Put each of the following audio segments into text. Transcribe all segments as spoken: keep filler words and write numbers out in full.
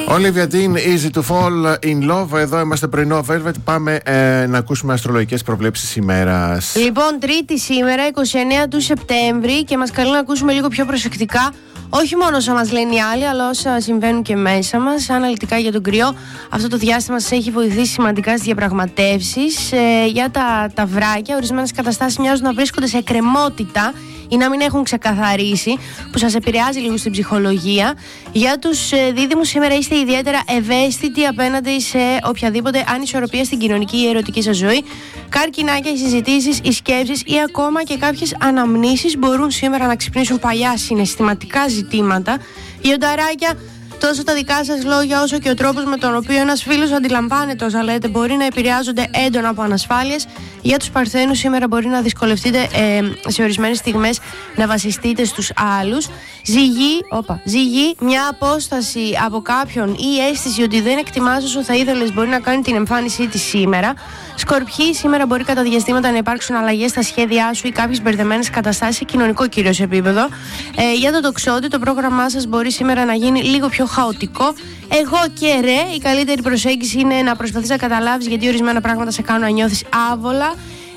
Olivia Dean, Easy to Fall in Love. Εδώ είμαστε πρωινό Velvet. Πάμε ε, να ακούσουμε αστρολογικές προβλέψεις ημέρας. Λοιπόν, Τρίτη σήμερα, είκοσι εννέα του Σεπτέμβρη, και μας καλεί να ακούσουμε λίγο πιο προσεκτικά. Όχι μόνο όσα μας λένε οι άλλοι, αλλά όσα συμβαίνουν και μέσα μας. Αναλυτικά για τον Κρυό, αυτό το διάστημα σας έχει βοηθήσει σημαντικά στις διαπραγματεύσεις. Ε, για τα ταυράκια, ορισμένες καταστάσεις μοιάζουν να βρίσκονται σε εκκρεμότητα ή να μην έχουν ξεκαθαρίσει, που σας επηρεάζει λίγο στην ψυχολογία. Για τους ε, δίδυμους, σήμερα είστε ιδιαίτερα ευαίσθητοι απέναντι σε οποιαδήποτε ανισορροπία στην κοινωνική ή ερωτική σας ζωή. Καρκινάκια, οι συζητήσεις, οι σκέψεις ή ακόμα και κάποιες αναμνήσεις μπορούν σήμερα να ξυπνήσουν παλιά συναισθηματικά ζητήματα. Λιονταράκια, τόσο τα δικά σας λόγια όσο και ο τρόπος με τον οποίο ένας φίλος αντιλαμβάνεται όσα λέτε μπορεί να επηρεάζονται έντονα από ανασφάλειες. Για τους Παρθένους, σήμερα μπορεί να δυσκολευτείτε ε, σε ορισμένες στιγμές να βασιστείτε στους άλλους. Ζυγή, όπα, ζυγή, μια απόσταση από κάποιον ή η αίσθηση ότι δεν εκτιμάς όσο θα ήθελες μπορεί να κάνει την εμφάνισή της σήμερα. Σκορπιοί, σήμερα μπορεί κατά διαστήματα να υπάρξουν αλλαγές στα σχέδιά σου ή κάποιες μπερδεμένες καταστάσεις σε κοινωνικό κυρίως επίπεδο. Ε, για το Τοξότη, το πρόγραμμά σας μπορεί σήμερα να γίνει λίγο πιο χαοτικό. Εγώ και ρε, η καλύτερη προσέγγιση είναι να προσπαθείς να καταλάβεις γιατί ορισμένα πράγματα σε κάνουν να νιώθεις άβολα.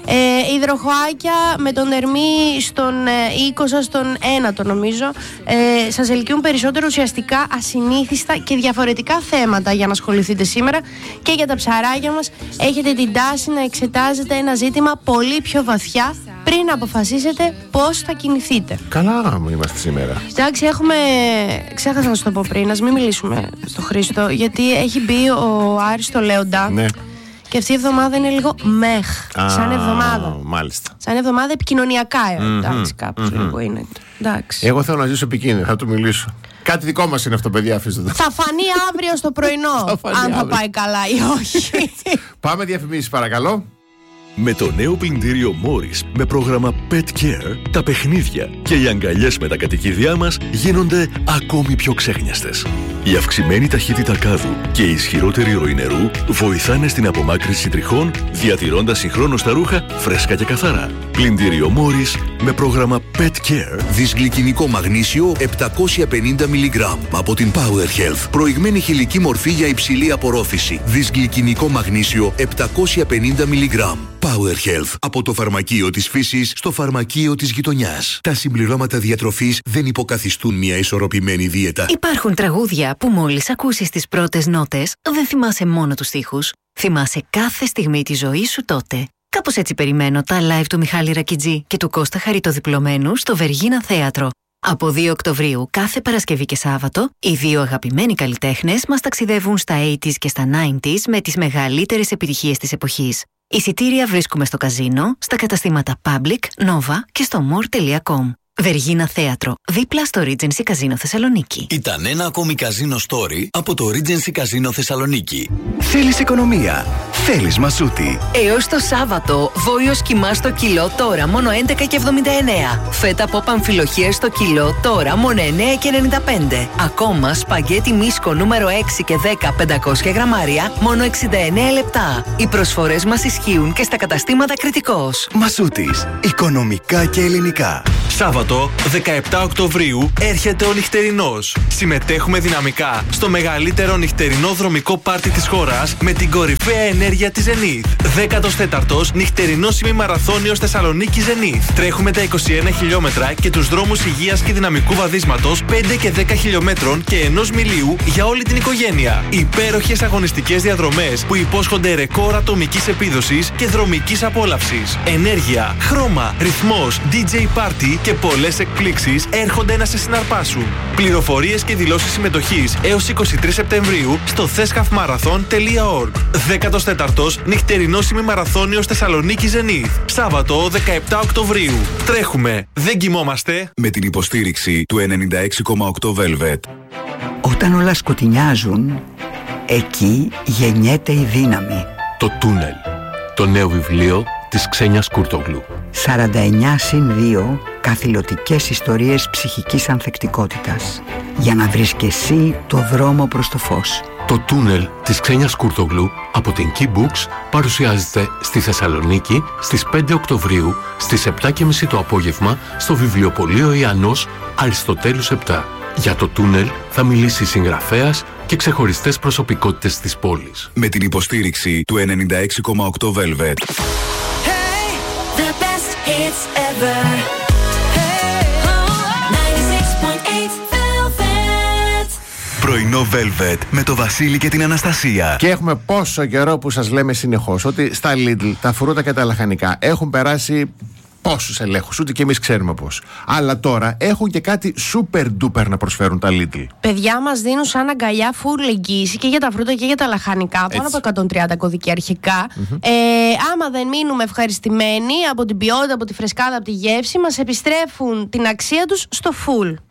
Ε, υδροχοάκια, με τον Ερμή στον ε, οίκο σας, στον ένατο νομίζω, ε, σας ελκύουν περισσότερο ουσιαστικά, ασυνήθιστα και διαφορετικά θέματα για να ασχοληθείτε σήμερα. Και για τα ψαράκια μας, έχετε την τάση να εξετάζετε ένα ζήτημα πολύ πιο βαθιά πριν αποφασίσετε πώς θα κινηθείτε. Καλά μου είμαστε σήμερα. Εντάξει, έχουμε, ξέχασα να σου το πω πριν, ας μην μιλήσουμε στο Χρήστο, γιατί έχει μπει ο Άρης στο Λέοντα. Ναι. Και αυτή η εβδομάδα είναι λίγο μεχ, ah, σαν εβδομάδα. Μάλιστα. Σαν εβδομάδα επικοινωνιακά, mm-hmm. εντάξει, κάπως mm-hmm. λίγο είναι. Εντάξει. Εγώ θέλω να ζήσω επικίνδυνα, θα του μιλήσω. Κάτι δικό μας είναι αυτό, παιδιά, αφήστε το. Θα φανεί αύριο στο πρωινό, αν αύριο. θα πάει καλά ή όχι. Πάμε διαφημίσεις, παρακαλώ. Με το νέο πλυντήριο Morris με πρόγραμμα Pet Care, τα παιχνίδια και οι αγκαλιές με τα κατοικίδια μας γίνονται ακόμη πιο ξέχνιαστες. Η αυξημένη ταχύτητα κάδου και η ισχυρότερη ροή νερού βοηθάνε στην απομάκρυνση τριχών, διατηρώντας συγχρόνως τα ρούχα φρέσκα και καθαρά. Πλυντήριο Morris με πρόγραμμα Pet Care. Δυσγλυκινικό μαγνήσιο επτακόσια πενήντα μιλιγκράμμ από την Power Health. Προηγμένη χηλική μορφή για υψηλή απορρόφηση. Δυσγλυκινικό μαγνήσιο επτακόσια πενήντα μιλιγκράμμ. Power Health. Από το φαρμακείο της φύσης στο φαρμακείο της γειτονιάς. Τα συμπληρώματα διατροφής δεν υποκαθιστούν μια ισορροπημένη δίαιτα. Υπάρχουν τραγούδια που μόλις ακούσεις τις πρώτες νότες δεν θυμάσαι μόνο τους στίχους. Θυμάσαι κάθε στιγμή της ζωής σου τότε. Κάπως έτσι περιμένω τα live του Μιχάλη Ρακιτζή και του Κώστα Χαριτοδιπλωμένου στο Βεργίνα Θέατρο. Από δύο Οκτωβρίου κάθε Παρασκευή και Σάββατο, οι δύο αγαπημένοι καλλιτέχνες μας ταξιδεύουν στα ογδόντα στα ενενήντα με τις μεγαλύτερες επιτυχίες της εποχής. Εισιτήρια βρίσκουμε στο καζίνο, στα καταστήματα Public, Nova και στο more τελεία com. Βεργίνα Θέατρο, δίπλα στο Regency Καζίνο Θεσσαλονίκη. Ήταν ένα ακόμη καζίνο story από το Regency Καζίνο Θεσσαλονίκη. Θέλεις οικονομία, θέλεις Μασούτη. Έως το Σάββατο, βόλιος κιμά στο κιλό τώρα μόνο έντεκα και εβδομήντα εννέα. Φέτα από παμφιλοχίες στο κιλό τώρα μόνο εννέα και ενενήντα πέντε. Ακόμα σπαγγέτι μίσκο νούμερο έξι και δέκα πεντακόσια γραμμάρια μόνο εξήντα εννέα λεπτά. Οι προσφορές μας ισχύουν και στα καταστήματα Κρητικός. Μασούτης, οικονομικά και ελληνικά. Σάββατο, δεκαεπτά Οκτωβρίου, έρχεται ο νυχτερινός. Συμμετέχουμε δυναμικά στο μεγαλύτερο νυχτερινό δρομικό πάρτι της χώρας με την κορυφαία ενέργεια της Zenith. δέκατος τέταρτος νυχτερινός ημιμαραθώνιος Θεσσαλονίκη Zenith. Τρέχουμε τα είκοσι ένα χιλιόμετρα και τους δρόμους υγείας και δυναμικού βαδίσματος πέντε και δέκα χιλιόμετρων και ενός μιλίου για όλη την οικογένεια. Υπέροχες αγωνιστικές διαδρομές που υπόσχονται ρεκόρ ατομικής επίδοσης και δρομικής απόλαυσης. Ενέργεια, χρώμα, ρυθμός, ντι τζέι Party και πολλές εκπλήξεις έρχονται να σε συναρπάσουν. Πληροφορίες και δηλώσεις συμμετοχής έως είκοσι τρεις Σεπτεμβρίου στο θέσχαφ μαραθών τελεία ορg. δέκατος τέταρτος νυχτερινός ημιμαραθώνιος Θεσσαλονίκη Zenith. Σάββατο δεκαεπτά Οκτωβρίου. Τρέχουμε, δεν κοιμόμαστε. Με την υποστήριξη του ενενήντα έξι κόμμα οκτώ Velvet. Όταν όλα σκοτεινιάζουν, εκεί γεννιέται η δύναμη. Το Τούνελ. Το νέο βιβλίο της Ξένιας Κούρτογλου. σαράντα εννιά συν δύο καθηλωτικές ιστορίες ψυχικής ανθεκτικότητας. Για να βρεις και εσύ το δρόμο προς το φως. Το Τούνελ της Ξένιας Κούρτογλου από την Key Books παρουσιάζεται στη Θεσσαλονίκη στις πέντε Οκτωβρίου στις επτά και μισή το απόγευμα στο βιβλιοπωλείο Ιαννός Αριστοτέλους επτά. Για το τούνελ θα μιλήσει συγγραφέας και ξεχωριστές προσωπικότητες της πόλης. Με την υποστήριξη του ενενήντα έξι κόμμα οκτώ Velvet. Hey, the best hits ever. Πρωινό Velvet με το Βασίλη και την Αναστασία. Και έχουμε πόσο καιρό που σας λέμε συνεχώς ότι στα Lidl τα φρούτα και τα λαχανικά έχουν περάσει πόσους ελέγχους, ούτε και εμείς ξέρουμε πώς. Αλλά τώρα έχουν και κάτι super duper να προσφέρουν τα Lidl. Παιδιά, μας δίνουν σαν αγκαλιά full εγγύηση και για τα φρούτα και για τα λαχανικά. Πάνω από εκατόν τριάντα κωδικοί αρχικά. Mm-hmm. Ε, άμα δεν μείνουμε ευχαριστημένοι από την ποιότητα, από τη φρεσκάδα, από τη γεύση, μας επιστρέφουν την αξία τους στο full.